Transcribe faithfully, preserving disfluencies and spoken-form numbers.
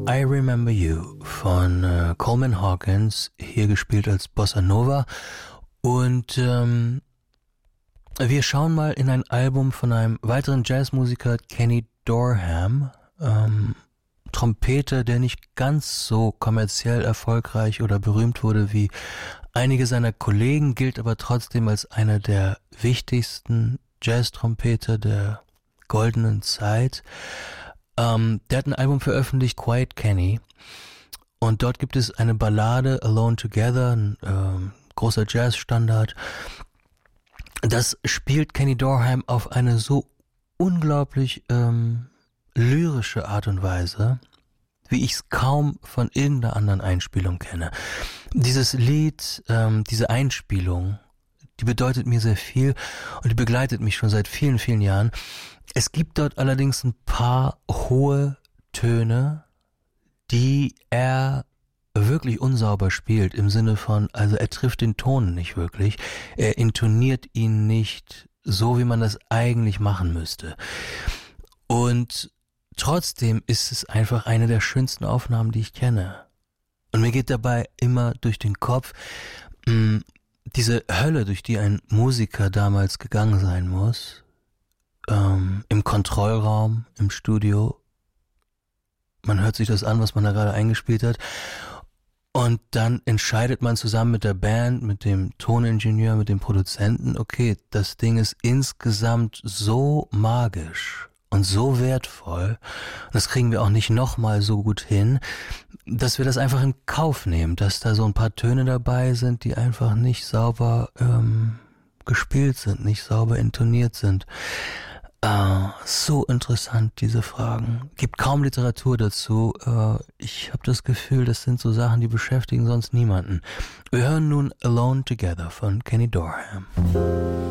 I Remember You von äh, Coleman Hawkins, hier gespielt als Bossa Nova. Und ähm, wir schauen mal in ein Album von einem weiteren Jazzmusiker, Kenny Dorham, ähm, Trompeter, der nicht ganz so kommerziell erfolgreich oder berühmt wurde wie einige seiner Kollegen, gilt aber trotzdem als einer der wichtigsten Jazz-Trompeter der goldenen Zeit. Ähm, der hat ein Album veröffentlicht, Quiet Kenny, und dort gibt es eine Ballade, Alone Together, ein ähm, großer Jazzstandard. Das spielt Kenny Dorham auf eine so unglaublich ähm, lyrische Art und Weise, wie ich es kaum von irgendeiner anderen Einspielung kenne. Dieses Lied, ähm, diese Einspielung, die bedeutet mir sehr viel und die begleitet mich schon seit vielen, vielen Jahren. Es gibt dort allerdings ein paar hohe Töne, die er wirklich unsauber spielt, im Sinne von, also er trifft den Ton nicht wirklich, er intoniert ihn nicht so, wie man das eigentlich machen müsste. Und trotzdem ist es einfach eine der schönsten Aufnahmen, die ich kenne. Und mir geht dabei immer durch den Kopf, mh, diese Hölle, durch die ein Musiker damals gegangen sein muss, ähm, im Kontrollraum, im Studio. Man hört sich das an, was man da gerade eingespielt hat. Und dann entscheidet man zusammen mit der Band, mit dem Toningenieur, mit dem Produzenten, okay, das Ding ist insgesamt so magisch und so wertvoll, und das kriegen wir auch nicht nochmal so gut hin, dass wir das einfach in Kauf nehmen, dass da so ein paar Töne dabei sind, die einfach nicht sauber ähm, gespielt sind, nicht sauber intoniert sind. Uh, so interessant, diese Fragen. Gibt kaum Literatur dazu. Uh, ich habe das Gefühl, das sind so Sachen, die beschäftigen sonst niemanden. Wir hören nun Alone Together von Kenny Dorham.